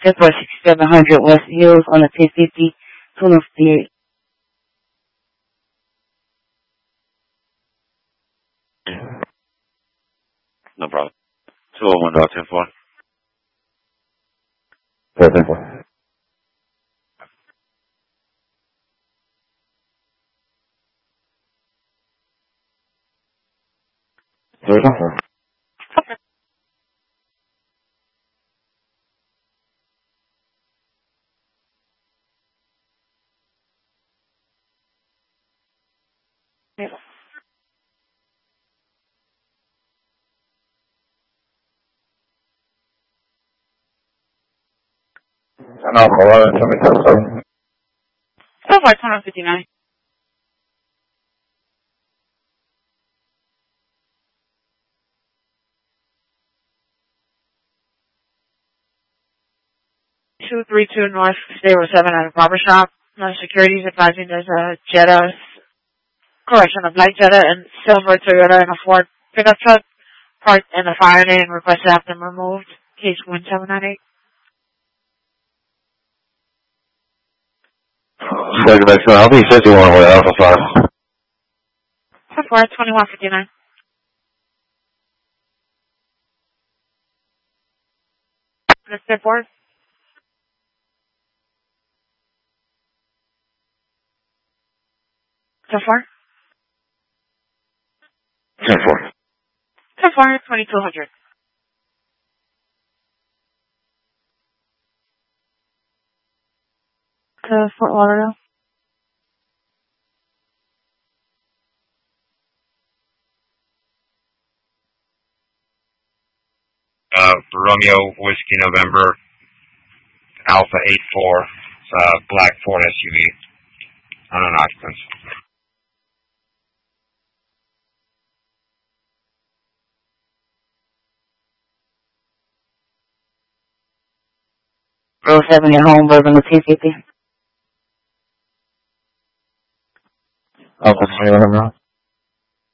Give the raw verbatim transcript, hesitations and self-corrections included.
Airport sixty-seven hundred West Hills on the ten fifty, Tulum Theory. No problem. two oh one, ten four. ten four. There's nothing. No, eleven seventy-seven. So far, twenty fifty-nine. two three two North zero seven at a barber shop. No securities advising there's a Jetta, correction, a black Jetta and silver Toyota and a Ford pickup truck parked in the fire lane and requested to have them removed. Case one seven nine eight. Second next one. I'll be fifty-one with Alpha five. So far, twenty-one fifty-nine. Let's step forward. So far? ten four. So far, twenty-two hundred. To Fort Lauderdale. Uh, Romeo Whiskey November Alpha eight four. It's a black Ford S U V on an occupant. Road seven at home, Bourbon, the ten fifty. Alpha twenty-one,